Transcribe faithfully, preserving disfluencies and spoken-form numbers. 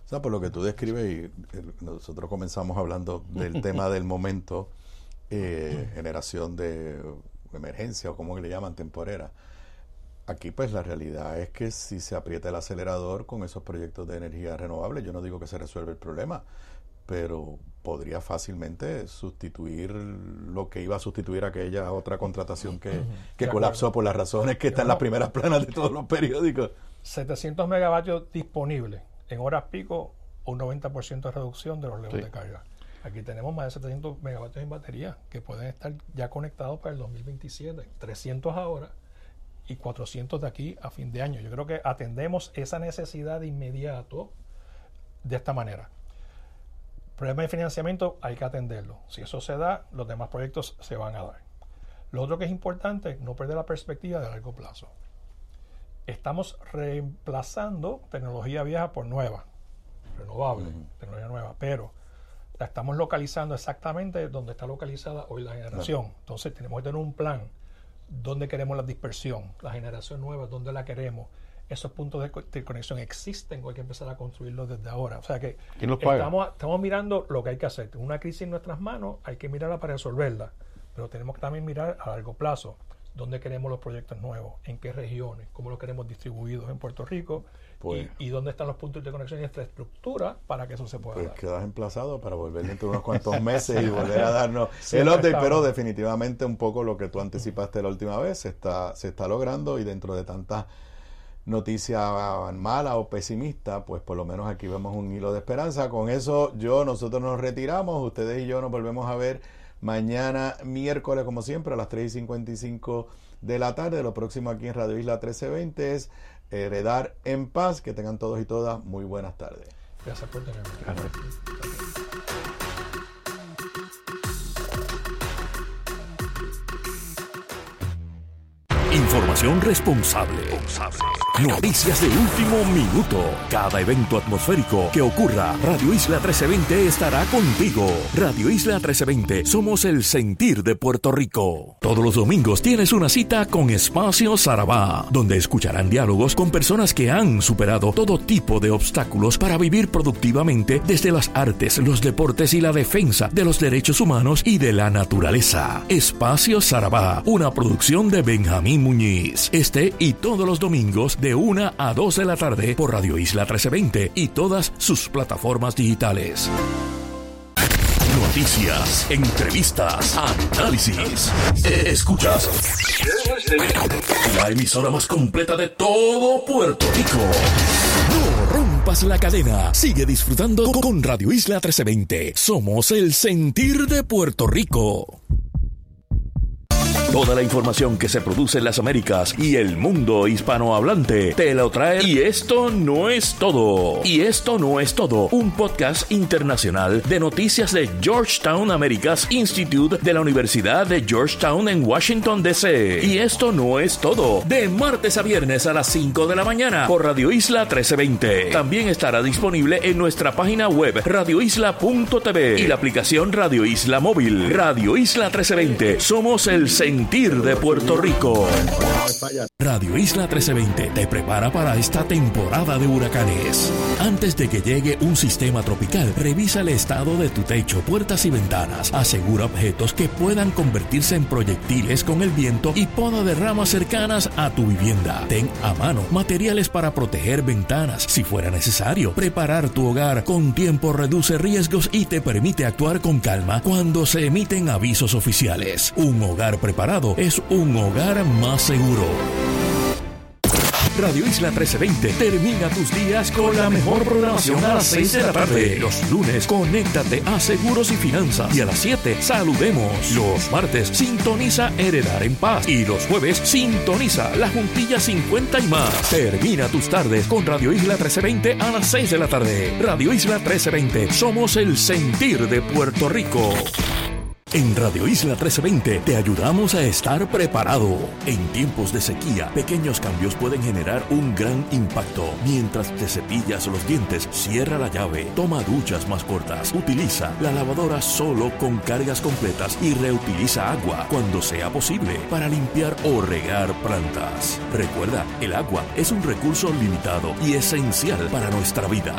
sea, por lo que tú describes, y eh, nosotros comenzamos hablando del tema del momento, eh, generación de emergencia o como le llaman, temporera. Aquí pues la realidad es que si se aprieta el acelerador con esos proyectos de energía renovable, yo no digo que se resuelve el problema, pero podría fácilmente sustituir lo que iba a sustituir aquella otra contratación que, que colapsó por las razones que están en las primeras planas de todos los periódicos. setecientos megavatios disponibles en horas pico, un noventa por ciento de reducción de los levels sí. de carga. Aquí tenemos más de setecientos megavatios en batería que pueden estar ya conectados para el dos mil veintisiete, trescientos ahora y cuatrocientos de aquí a fin de año. Yo creo que atendemos esa necesidad de inmediato de esta manera. Problema de financiamiento hay que atenderlo. Si eso se da, los demás proyectos se van a dar. Lo otro que es importante, no perder la perspectiva de largo plazo. Estamos reemplazando tecnología vieja por nueva, renovable, uh-huh. tecnología nueva, pero la estamos localizando exactamente donde está localizada hoy la generación. Uh-huh. Entonces tenemos que tener un plan donde queremos la dispersión, la generación nueva, donde la queremos. Esos puntos de, de conexión existen, hay que empezar a construirlos desde ahora. O sea que estamos, estamos mirando lo que hay que hacer. Una crisis en nuestras manos, hay que mirarla para resolverla, pero tenemos que también mirar a largo plazo dónde queremos los proyectos nuevos, en qué regiones, cómo los queremos distribuidos en Puerto Rico, pues, y, y dónde están los puntos de conexión y infraestructura para que eso se pueda pues dar. Quedas emplazado para volver dentro de unos cuantos meses y volver a darnos sí, el update, pero definitivamente un poco lo que tú anticipaste la última vez se está, se está logrando, y dentro de tantas noticias malas o pesimistas, pues por lo menos aquí vemos un hilo de esperanza. Con eso yo, nosotros nos retiramos, ustedes y yo nos volvemos a ver mañana miércoles, como siempre, a las tres y cincuenta y cinco de la tarde. Lo próximo aquí en Radio Isla trece veinte es Heredar en Paz. Que tengan todos y todas muy buenas tardes. Gracias por tenerme. Gracias. Información responsable. Noticias de último minuto. Cada evento atmosférico que ocurra, Radio Isla trece veinte estará contigo. Radio Isla trece veinte, somos el sentir de Puerto Rico. Todos los domingos tienes una cita con Espacio Sarabá, donde escucharán diálogos con personas que han superado todo tipo de obstáculos para vivir productivamente desde las artes, los deportes y la defensa de los derechos humanos y de la naturaleza. Espacio Sarabá, una producción de Benjamín Muñiz. Este y todos los domingos de una a dos de la tarde por Radio Isla trece veinte y todas sus plataformas digitales. Noticias, entrevistas, análisis. Escuchas la emisora más completa de todo Puerto Rico. No rompas la cadena. Sigue disfrutando con Radio Isla trece veinte. Somos el sentir de Puerto Rico. Toda la información que se produce en las Américas y el mundo hispanohablante te lo trae. Y esto no es todo. Y esto no es todo. Un podcast internacional de noticias de Georgetown Americas Institute de la Universidad de Georgetown en Washington, D C Y esto no es todo. De martes a viernes a las cinco de la mañana por Radio Isla trece veinte. También estará disponible en nuestra página web radio isla punto t v y la aplicación Radio Isla Móvil. Radio Isla trece veinte. Somos el sentir de Puerto Rico. Radio Isla trece veinte te prepara para esta temporada de huracanes. Antes de que llegue un sistema tropical, revisa el estado de tu techo, puertas y ventanas. Asegura objetos que puedan convertirse en proyectiles con el viento y poda de ramas cercanas a tu vivienda. Ten a mano materiales para proteger ventanas. Si fuera necesario, preparar tu hogar con tiempo reduce riesgos y te permite actuar con calma cuando se emiten avisos oficiales. Un hogar preparado es un hogar más seguro. Radio Isla trece veinte termina tus días con la mejor programación a las seis de la tarde. Los lunes, conéctate a Seguros y Finanzas. Y a las siete, saludemos. Los martes, sintoniza Heredar en Paz. Y los jueves, sintoniza La Juntilla cincuenta y más. Termina tus tardes con Radio Isla trece veinte a las seis de la tarde. Radio Isla trece veinte, somos el sentir de Puerto Rico. En Radio Isla trece veinte te ayudamos a estar preparado. En tiempos de sequía, pequeños cambios pueden generar un gran impacto. Mientras te cepillas los dientes, cierra la llave, toma duchas más cortas, utiliza la lavadora solo con cargas completas y reutiliza agua cuando sea posible para limpiar o regar plantas. Recuerda, el agua es un recurso limitado y esencial para nuestra vida.